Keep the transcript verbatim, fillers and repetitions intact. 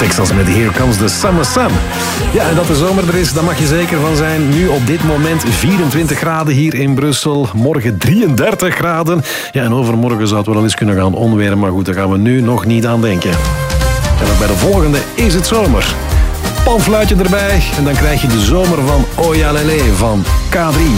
Texas met Here Comes the Summer Sun. Ja, en dat de zomer er is, daar mag je zeker van zijn. Nu op dit moment vierentwintig graden hier in Brussel. Morgen drieëndertig graden. Ja, en overmorgen zou het wel eens kunnen gaan onweren. Maar goed, daar gaan we nu nog niet aan denken. En dan bij de volgende is het zomer. Panfluitje erbij. En dan krijg je de zomer van Oyalele van K drie.